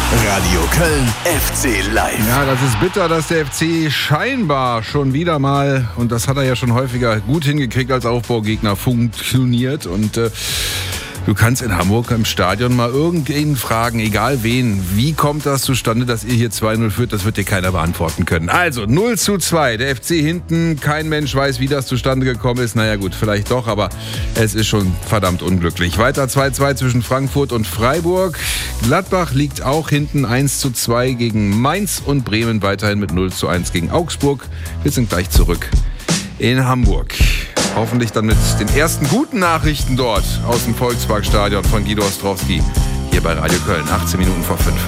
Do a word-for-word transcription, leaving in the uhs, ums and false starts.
Radio Köln F C Live. Ja, das ist bitter, dass der F C scheinbar schon wieder mal, und das hat er ja schon häufiger gut hingekriegt als Aufbaugegner, funktioniert. Und äh, du kannst in Hamburg im Stadion mal irgendwen fragen, egal wen, wie kommt das zustande, dass ihr hier zwei null führt, das wird dir keiner beantworten können. Also null zu zwei, der F C hinten, kein Mensch weiß, wie das zustande gekommen ist. Naja gut, vielleicht doch, aber es ist schon verdammt unglücklich. Weiter zwei zwei zwischen Frankfurt und Freiburg. Gladbach liegt auch hinten eins zu zwei gegen Mainz und Bremen weiterhin mit null zu eins gegen Augsburg. Wir sind gleich zurück in Hamburg. Hoffentlich dann mit den ersten guten Nachrichten dort aus dem Volksparkstadion von Guido Ostrowski. Hier bei Radio Köln, achtzehn Minuten vor fünf.